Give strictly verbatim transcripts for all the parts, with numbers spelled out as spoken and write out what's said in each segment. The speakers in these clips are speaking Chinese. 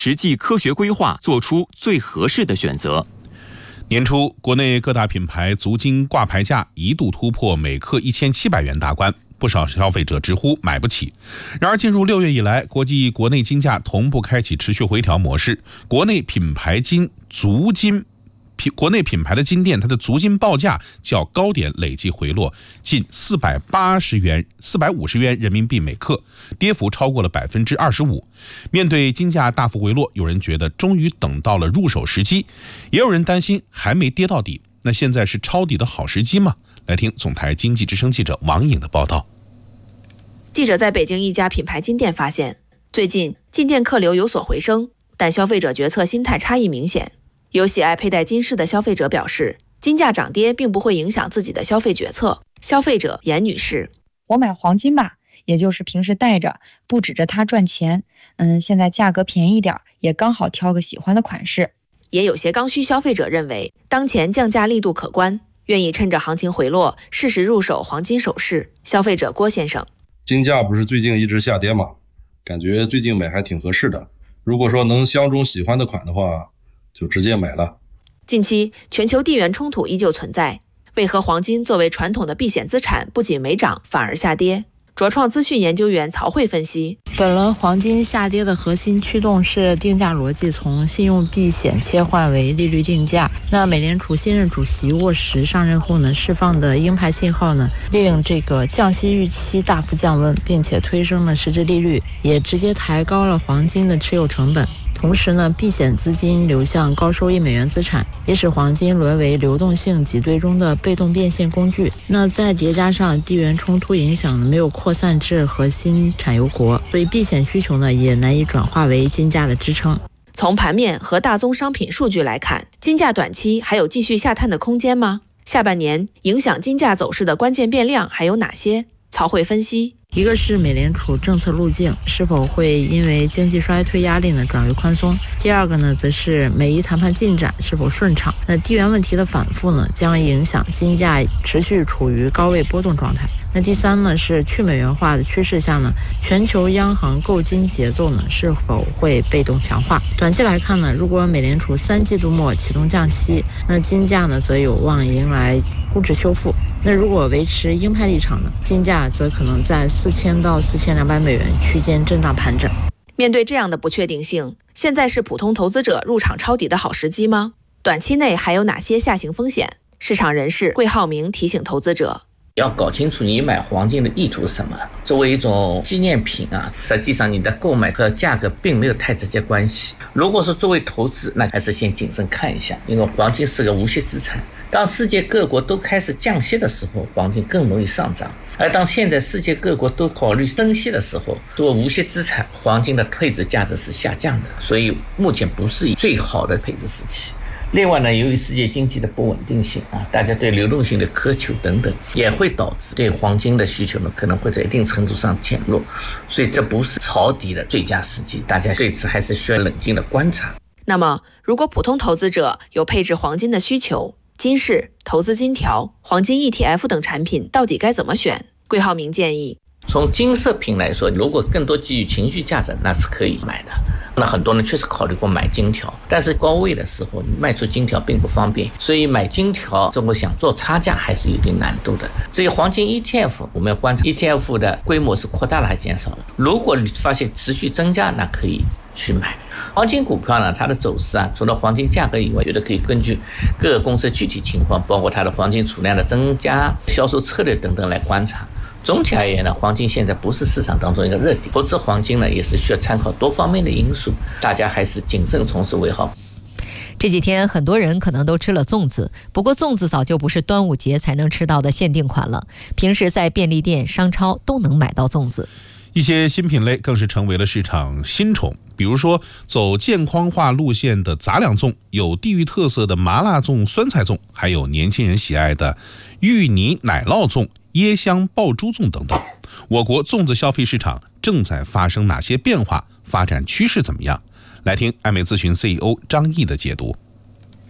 实际科学规划，做出最合适的选择。 年初，国内各大品牌足金挂牌价一度突破每克一千七百元大关，不少消费者直呼买不起。然而，进入六月以来，国际国内金价同步开启持续回调模式，国内品牌金足金。国内品牌的金店，它的足金报价较高点累计回落近四百八十元、四百五十元人民币每克，跌幅超过了百分之二十五。面对金价大幅回落，有人觉得终于等到了入手时机，也有人担心还没跌到底。那现在是抄底的好时机吗？来听总台经济之声记者王颖的报道。 记者在北京一家品牌金店发现，最近进店客流有所回升，但消费者决策心态差异明显。有喜爱佩戴金饰的消费者表示，金价涨跌并不会影响自己的消费决策。消费者严女士： 我买黄金吧，也就是平时戴着，不指着它赚钱。嗯，现在价格便宜点，也刚好挑个喜欢的款式。 也有些刚需消费者认为，当前降价力度可观，愿意趁着行情回落，适时入手黄金首饰。消费者郭先生： 金价不是最近一直下跌吗？感觉最近买还挺合适的。如果说能相中喜欢的款的话，就直接买了。 近期全球地缘冲突依旧存在，为何黄金作为传统的避险资产不仅没涨反而下跌？卓创资讯研究员曹慧分析， 本轮黄金下跌的核心驱动是定价逻辑从信用避险切换为利率定价。那美联储新任主席沃什上任后呢，释放的鹰派信号呢，令这个降息预期大幅降温，并且推升了实质利率，也直接抬高了黄金的持有成本。同时呢，避险资金流向高收益美元资产，也使黄金沦为流动性挤兑中的被动变现工具。那再叠加上地缘冲突影响没有扩散至核心产油国，所以避险需求呢也难以转化为金价的支撑。 从盘面和大宗商品数据来看，金价短期还有继续下探的空间吗？下半年影响金价走势的关键变量还有哪些？曹慧分析， 一个是美联储政策路径是否会因为经济衰退压力呢转为宽松，第二个呢则是美伊谈判进展是否顺畅。那地缘问题的反复呢将影响金价持续处于高位波动状态。那第三呢是去美元化的趋势下呢，全球央行购金节奏呢是否会被动强化。短期来看呢，如果美联储三季度末启动降息，那金价呢则有望迎来估值修复。那如果维持鹰派立场呢，金价则可能在四千到四千两百美元区间震荡盘整。 面对这样的不确定性，现在是普通投资者入场抄底的好时机吗？短期内还有哪些下行风险？市场人士桂浩明提醒投资者， 要搞清楚你买黄金的意图是什么。作为一种纪念品啊，实际上你的购买和价格并没有太直接关系。如果是作为投资，那还是先谨慎看一下，因为黄金是个无息资产。当世界各国都开始降息的时候，黄金更容易上涨。而当现在世界各国都考虑升息的时候，作为无息资产，黄金的配置价值是下降的，所以目前不是最好的配置时期。另外呢，由于世界经济的不稳定性啊，大家对流动性的苛求等等，也会导致对黄金的需求呢可能会在一定程度上减弱，所以这不是抄底的最佳时机，大家对此还是需要冷静的观察。 那么，如果普通投资者有配置黄金的需求，金饰、投资金条、黄金 E T F 等产品到底该怎么选？桂浩明建议， 从金饰品来说，如果更多基于情绪价值，那是可以买的。那很多人确实考虑过买金条，但是高位的时候卖出金条并不方便，所以买金条如果想做差价还是有点难度的。至于黄金 E T F， 我们要观察 E T F 的规模是扩大了还是减少了。如果你发现持续增加，那可以去买黄金股票呢。它的走势啊，除了黄金价格以外，觉得可以根据各个公司具体情况，包括它的黄金储量的增加、销售策略等等来观察。总体而言呢，黄金现在不是市场当中一个热点，投资黄金呢也是需要参考多方面的因素，大家还是谨慎从事为好。 这几天很多人可能都吃了粽子，不过粽子早就不是端午节才能吃到的限定款了，平时在便利店、商超都能买到粽子。 一些新品类更是成为了市场新宠，比如说走健康化路线的杂粮粽，有地域特色的麻辣粽、酸菜粽，还有年轻人喜爱的芋泥奶酪粽、椰香爆珠粽等等。我国粽子消费市场正在发生哪些变化？发展趋势怎么样？来听艾美咨询 C E O 张毅的解读。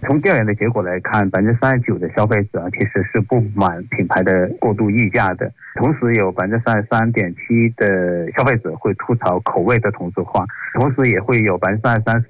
从调研的结果来看，百分之三十九的消费者其实是不满品牌的过度溢价的，同时有百分之三十三点七的消费者会吐槽口味的同质化，同时也会有百分之三十三